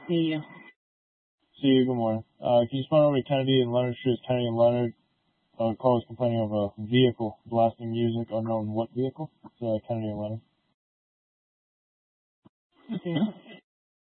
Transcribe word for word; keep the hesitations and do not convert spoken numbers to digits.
Yeah. See you. Good morning. Uh, can you spawn over to Kennedy and Leonard Street? Kennedy and Leonard. Uh, call is complaining of a vehicle blasting music, unknown what vehicle. It's uh, Kennedy and Leonard.